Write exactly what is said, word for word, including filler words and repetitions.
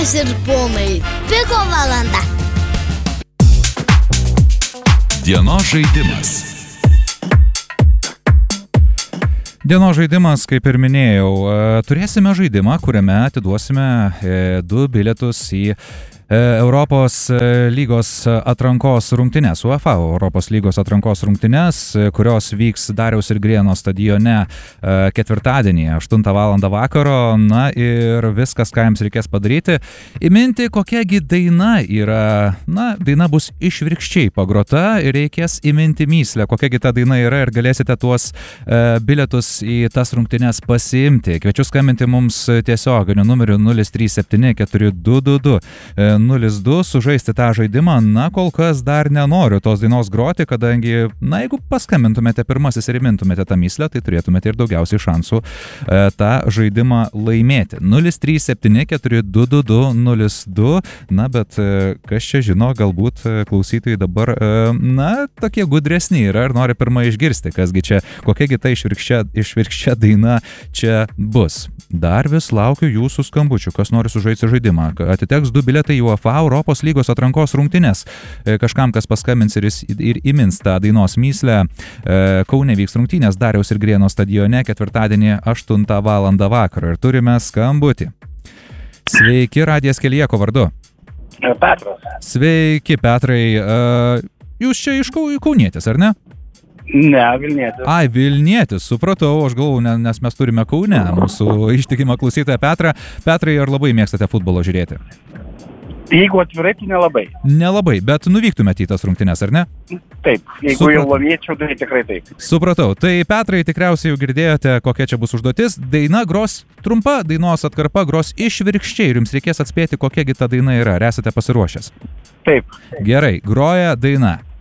Ponios ir ponai, Piko valanda. Dienos žaidimas. Dienos žaidimas, kaip ir minėjau, turėsime žaidimą, kuriame atiduosime du bilietus į Europos lygos atrankos rungtynes, UEFA Europos lygos atrankos rungtynes, kurios vyks Dariaus ir Girėno stadione ketvirtadienį, aštuntą valandą vakaro. Na ir viskas, ką jums reikės padaryti, įminti, kokiagi daina yra. Na, daina bus išvirkščiai pagrota ir reikės įminti mįslę, kokiagi ta daina yra ir galėsite tuos bilietus į tas rungtynes pasiimti. Kviečiu skambinti mums tiesioginiu numeriu nulis trys septyni keturi du du du nulis du, sužaisti tą žaidimą. Na, kol kas dar nenoriu tos dainos groti, kadangi, na, jeigu paskambintumėte pirmasis ir įmintumėte tą mįslę, tai turėtumėte ir daugiausiai šansų e, tą žaidimą laimėti. nulis trys septyni keturi du du du nulis du. Na, bet e, kas čia žino, galbūt e, klausytojai dabar, e, na, tokie gudresni yra ir nori pirmą išgirsti, kasgi čia, kokiagi ta išvirkščia, išvirkščia daina čia bus. Dar vis laukiu jūsų skambučių, kas nori sužaisti žaidimą. Atiteks du bilietai į UEFA Europos lygos atrankos rungtynes. Kažkam, kas paskambins ir, ir įmins tą dainos mįslę. Kaune vyks rungtynės Dariaus ir Girėno stadione ketvirtadienį aštuntą valandą vakaro. Ir turime skambutį. Sveiki, radijas kelyje, ko vardu? Petras. Sveiki, Petrai. Jūs čia iš Kaunietis, ar ne? Ne, Vilnietis. Ai, Vilnietis, supratau, aš galvau, nes mes turime Kaune mūsų ištikimą klausytoją Petrą. Petrai, ar labai mėgstate futbolo žiūrėti? Jeigu atvirai, tai nelabai. Nelabai, bet nuvyktumėte į tas rungtynes, ar ne? Taip, jeigu Supratau. Jau laimėčiau, tai tikrai taip. Supratau, tai Petrai, tikriausiai jau girdėjote, kokia čia bus užduotis. Daina gros trumpa, dainos atkarpa gros išvirkščiai ir jums reikės atspėti, kokiagi ta daina yra. Ar esate pasiruošęs? Taip. Gerai, groja daina.